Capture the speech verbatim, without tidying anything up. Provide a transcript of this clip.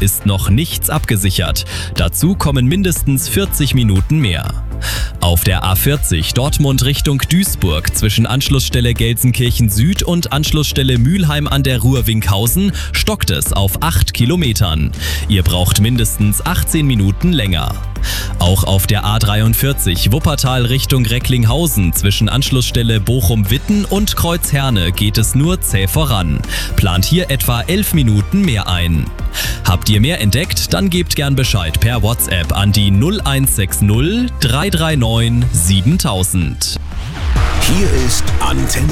ist noch nichts abgesichert. Dazu kommen mindestens vierzig Minuten mehr. Auf der A vierzig Dortmund Richtung Duisburg zwischen Anschlussstelle Gelsenkirchen Süd und Anschlussstelle Mülheim an der Ruhr-Winkhausen stockt es auf acht Kilometern. Ihr braucht mindestens achtzehn Minuten länger. Auch auf der A dreiundvierzig Wuppertal Richtung Recklinghausen zwischen Anschlussstelle Bochum-Witten und Kreuz-Herne geht es nur zäh voran. Plant hier etwa elf Minuten mehr ein. Habt ihr mehr entdeckt? Dann gebt gern Bescheid per WhatsApp an die null eins sechs null drei drei neun siebentausend. Hier ist Antenne